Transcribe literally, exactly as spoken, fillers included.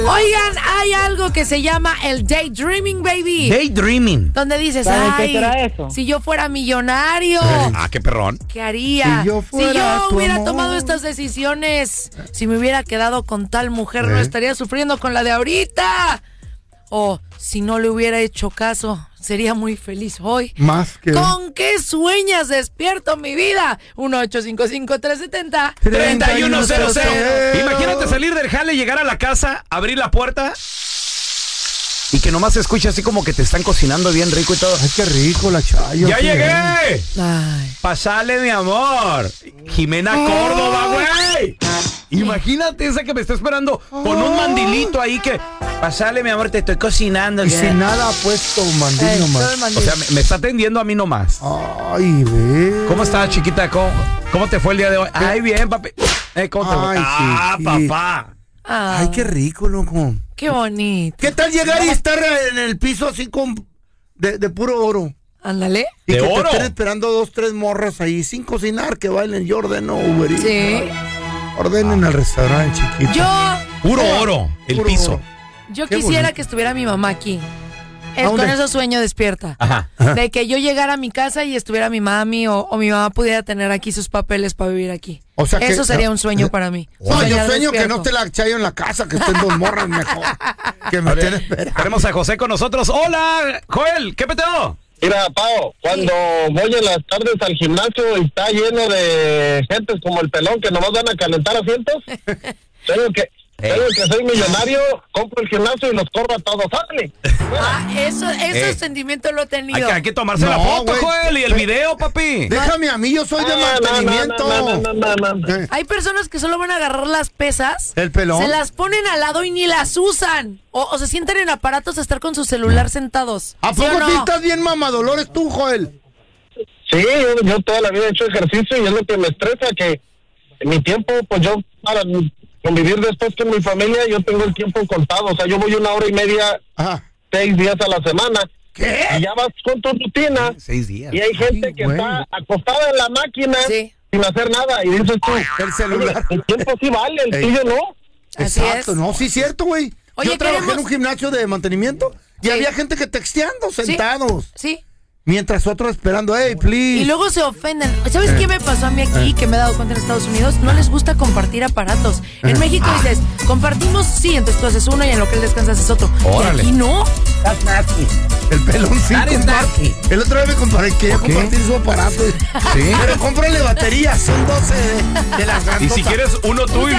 Oigan, hay algo que se llama el daydreaming, baby. Daydreaming. Donde dices, ay, si yo fuera millonario. Ah, qué perrón. ¿Qué haría? Si yo, si yo hubiera amor. tomado estas decisiones, si me hubiera quedado con tal mujer, ¿Eh? no estaría sufriendo con la de ahorita. O si no le hubiera hecho caso, sería muy feliz hoy. Más que... ¿Con qué sueñas despierto mi vida? uno ocho cinco cinco, tres siete cero, tres uno cero cero. Imagínate salir del jale, llegar a la casa, abrir la puerta y que nomás se escuche así como que te están cocinando bien rico y todo. Ay, qué rico la Chayo. ¡Ya llegué! Ay. Pasale, mi amor. Jimena Córdoba, güey. Imagínate esa que me está esperando con un mandilito ahí que... Pasale, mi amor, te estoy cocinando. Y sin nada ha puesto mandil Ay, nomás. mandil. O sea, me, me está atendiendo a mí nomás. Ay, ve. ¿Cómo estás, chiquita? ¿Cómo, cómo te fue el día de hoy? Ay, bien, papi. Eh, ¿Cómo te fue? Ay, Ah, chiquita. papá. Ah, Ay, qué rico, loco. qué bonito. ¿Qué tal llegar y estar en el piso así con de, de puro oro? Ándale. Y ¿De que oro? te estén esperando dos, tres morras ahí sin cocinar, que bailen. Yo ordeno Uber Eats. Sí. Ordenen al restaurante, chiquito. Yo, Puro oro, el Puro piso. oro. yo Qué quisiera bonito. que estuviera mi mamá aquí. Es ¿A con dónde? eso sueño despierta. Ajá. De que yo llegara a mi casa y estuviera mi mami o, o mi mamá pudiera tener aquí sus papeles para vivir aquí. O sea que- eso sería un sueño para mí. No, yo Soñar sueño que despierto. no te la chayo en la casa, que estén dos morras mejor. Que me estén esperando. Tenemos a José con nosotros. Hola, Joel, ¿qué peteo? Mira, Pao, cuando voy en las tardes al gimnasio y está lleno de gentes como el pelón que nomás van a calentar asientos, tengo que, tengo que soy millonario, compro el gimnasio y los corro a todos. ¡Sale! Ah, eso, ese Eh. sentimiento lo he Hay tenido. que, hay que tomarse la No, foto, güey. Joel, y el video, papi. Déjame a mí, yo soy de Ah, no, mantenimiento. no, no, no, no, no, no. Eh, Hay personas que solo van a agarrar las pesas, ¿El pelón? se las ponen al lado y ni las usan. O, o se sientan en aparatos a estar con su celular sentados. ¿A ¿Sí o poco no? sí estás bien mamadolores tú, Joel? Sí, yo, yo toda la vida he hecho ejercicio y es lo que me estresa, que en mi tiempo, pues yo para convivir después con mi familia, yo tengo el tiempo contado. O sea, yo voy una hora y media, Ajá. seis días a la semana. ¿Qué? Y ya vas con tu rutina. Seis días. Y hay gente Ay, que güey. está acostada en la máquina Sí. sin hacer nada. Y dices tú, El celular. "Oye, el tiempo sí vale, el Ey. tuyo no". Así Exacto, es. no, sí es cierto, güey. Oye, Yo trabajé queremos- en un gimnasio de mantenimiento y Sí. había gente que texteando, sentados, Sí. mientras otros esperando, hey, please. Y luego se ofenden. ¿Sabes qué me pasó a mí aquí que me he dado cuenta en Estados Unidos? No les gusta compartir aparatos. En México dices, compartimos, sí, entonces tú haces uno y en lo que él descansa haces otro. Órale. Y aquí no. El pelón sí That is comparte. nasty. El otro día me comparé, quería ¿Por qué? compartir su aparato. Sí. Pero cómprale baterías, son doce de, de las Y grandotas. si quieres uno tú y Usa